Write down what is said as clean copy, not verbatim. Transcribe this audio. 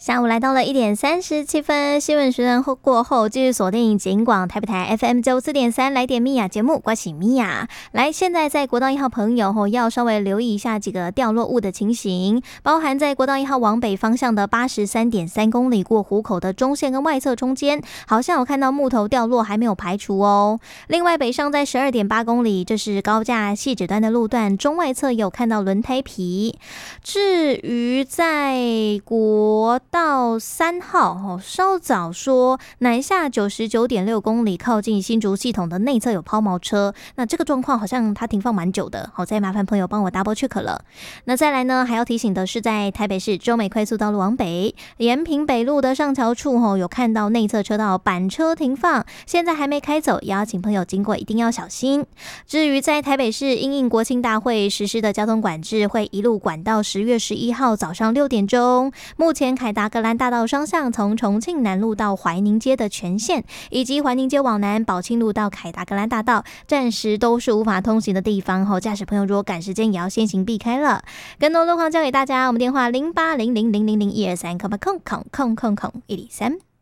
下午来到了1:37，新闻时段过后，继续锁定警广台北台 FM94.3来点米娅节目，关起米娅来。现在在国道1号朋友要稍微留意一下几个掉落物的情形，包含在国道1号往北方向的83.3公里过湖口的中线跟外侧中间，好像有看到木头掉落，还没有排除哦。另外北上在12.8公里，这是高架汐止端的路段，中外侧有看到轮胎皮。至于在国道3号稍早说南下99.6公里靠近新竹系统的内侧有抛锚车，那这个状况好像它停放蛮久的，好，再麻烦朋友帮我 double check 了。那再来呢，还要提醒的是在台北市中美快速道路往北延平北路的上桥处有看到内侧车道板车停放，现在还没开走，也要请朋友经过一定要小心。至于在台北市因应国庆大会实施的交通管制会一路管到10月11号早上6点钟，目前凯达格兰大道双向从重庆南路到怀宁街的全线，以及怀宁街往南宝庆路到凯达格兰大道暂时都是无法通行的地方，驾驶朋友如果赶时间也要先行避开了。更多路况交给大家，我们电话0800000123，空103。